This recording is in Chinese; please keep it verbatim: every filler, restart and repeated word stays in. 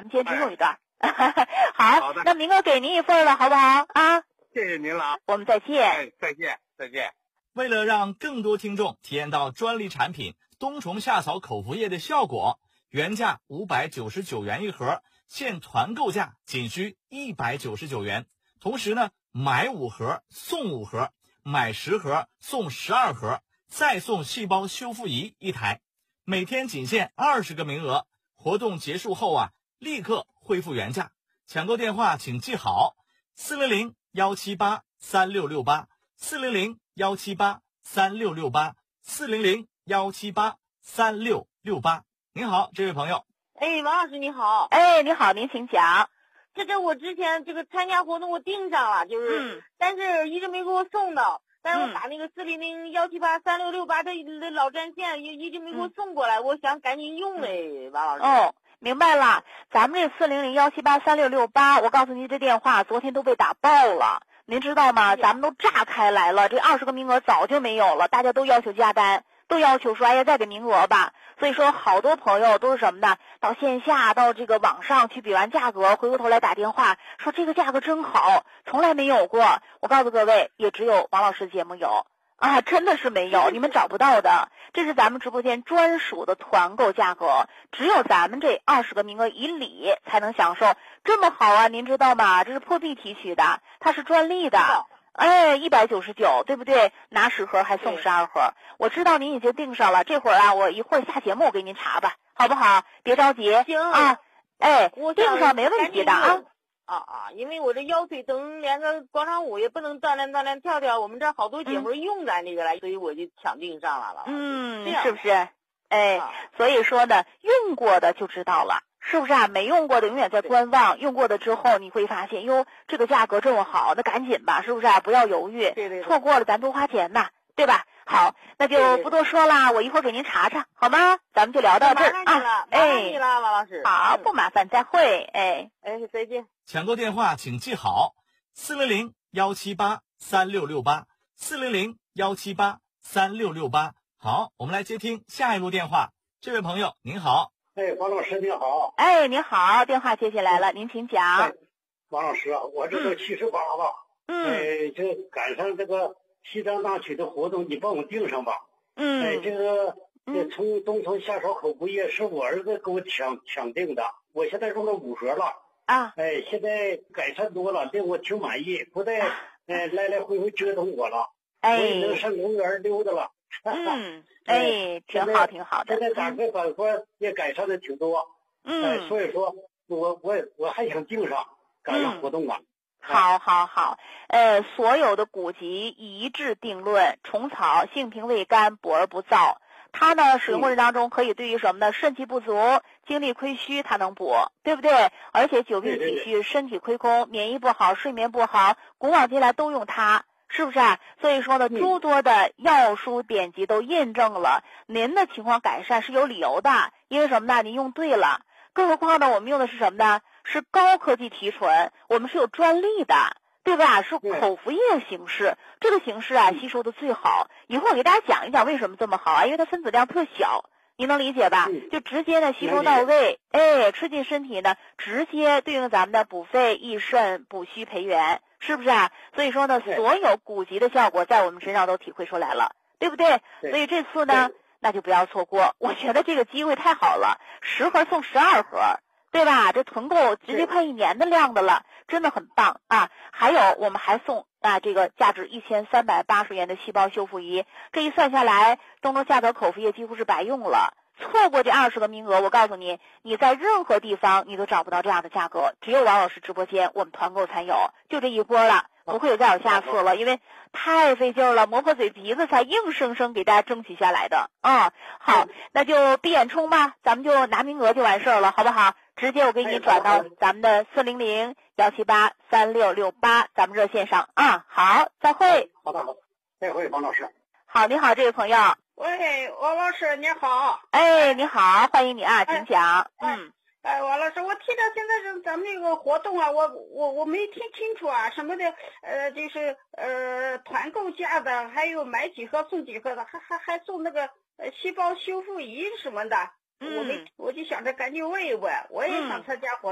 们坚持用一段。好， 好的， 那明哥给您一份了，好不好啊？ 谢谢您了啊， 我们再见。 哎，再见，再见。 为了让更多听众体验到专利产品冬虫夏草口服液的效果，原价五百九十九元一盒，现团购价仅需一百九十九元。同时呢，买五盒送五盒，买十盒送十二盒，再送细胞修复仪一台，每天仅限二十个名额。活动结束后啊，立刻恢复原价。抢购电话请记好：四零零幺七八三六六八，四零零幺七八三六六八，四零零幺七八三六六八。您好，这位朋友。 哎，王老师你好。 哎，你好，您请讲。 这这我之前这个参加活动我订上了，就是， 嗯、 但是一直没给我送到。但是我打那个四零零幺七八三六六八这老专线一一直没给我送过来，嗯、我想赶紧用嘞，王老师。 哦，明白了。咱们这四零零幺七八三六六八，我告诉您，这电话昨天都被打爆了，您知道吗？咱们都炸开来了，这二十个名额早就没有了，大家都要求加单，都要求说，哎呀，再给名额吧。所以说，好多朋友都是什么呢？到线下，到这个网上去比完价格，回过头来打电话说这个价格真好，从来没有过。我告诉各位，也只有王老师节目有啊，真的是没有，你们找不到的。这是咱们直播间专属的团购价格，只有咱们这二十个名额以里才能享受这么好啊！您知道吗？这是破壁提取的，它是专利的。哎，一百九十九，对不对？拿十盒还送十二盒。我知道您已经订上了，这会儿啊，我一会儿下节目我给您查吧，好不好？别着急。 行啊，哎，订上没问题的啊。 啊啊，因为我这腰腿疼，连个广场舞也不能锻炼锻炼跳跳，我们这好多姐妹用咱这个来，嗯、所以我就抢订上来了。 嗯，是不是？哎，啊、所以说呢，用过的就知道了。是不是啊？没用过的永远在观望，用过的之后你会发现，哟，这个价格这么好，那赶紧吧，是不是啊？不要犹豫， 对对对， 错过了咱多花钱呐，对吧？好，那就不多说了，我一会儿给您查查，好吗？咱们就聊到这儿啊。 哎，你了，王老师。 好，不麻烦，再会。哎哎，再见。 抢购电话请记好：四零零幺七八三六六八，四零零幺七八三六六八。好，我们来接听下一路电话。这位朋友您好。 哎，王老师你好。 哎，您好，电话接进来了，您请讲。 哎、王老师啊，我这个七十八吧， 嗯， 哎，这赶上这个西藏大曲的活动，你帮我订上吧。 嗯， 哎，这个这从冬虫夏草口服液是我儿子给我抢抢订的，我现在用了五盒了。 啊， 哎，现在改善多了，令我挺满意，不再哎来来回回折腾我了， 哎， 我也能上公园溜达了。 嗯，哎，挺好，挺好的。 现在打开反馈也改善的挺多。 嗯， 哎，所以说我我我还想订上，赶上活动啊。 嗯、好，好，好。呃，所有的古籍一致定论，虫草性平味甘，补而不燥。它呢，使用过程当中可以对于什么呢？肾气不足、精力亏虚，它能补，对不对？而且久病体虚、身体亏空、免疫不好、睡眠不好，古往今来都用它。是不是啊？所以说呢，诸多的药书典籍都印证了您的情况改善是有理由的，因为什么呢？您用对了。更何况呢，我们用的是什么呢？是高科技提纯，我们是有专利的，对吧？是口服液形式，这个形式啊吸收的最好。一会儿我给大家讲一讲为什么这么好啊，因为它分子量特小，您能理解吧？就直接呢吸收到位，哎，吃进身体呢，直接对应咱们的补肺益肾、补虚培元。是不是啊？所以说呢，所有古籍的效果在我们身上都体会出来了，对不对？ 对， 所以这次呢，那就不要错过。我觉得这个机会太好了，十盒送十二盒，对吧？这团购直接快一年的量的了，真的很棒啊！还有我们还送啊这个价值一千三百八十元的细胞修复仪，这一算下来，冬虫夏草口服液几乎是白用了。错过这二十个名额，我告诉你，你在任何地方你都找不到这样的价格，只有王老师直播间我们团购才有，就这一波了，不会有再有下次了，因为太费劲了，磨破嘴皮子才硬生生给大家争取下来的啊、嗯。好，那就闭眼冲吧，咱们就拿名额就完事儿了，好不好？直接我给你转到咱们的四零零幺七八三六六八咱们热线上啊。好，再会。 好的，好的，再会，王老师。 好，你好，这位朋友。 喂，王老师你好。 哎，你好，欢迎你啊，请讲。 哎、 嗯。 哎，王老师，我听到现在是咱们这个活动啊，我我我没听清楚啊，什么的，呃，就是呃团购价的，还有买几盒送几盒的，还还还送那个呃细胞修复仪什么的， 嗯、 我没，我就想着赶紧问一问，我也想参加活动。